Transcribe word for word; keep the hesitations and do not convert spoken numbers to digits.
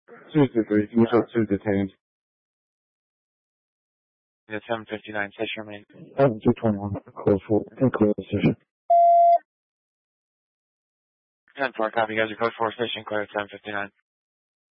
two to three. Can you show two detained? Yeah, seven fifty-nine, session remain. seven two twenty-one, close for, close session. ten four, copy, guys. Your code four station clear at seven fifty-nine.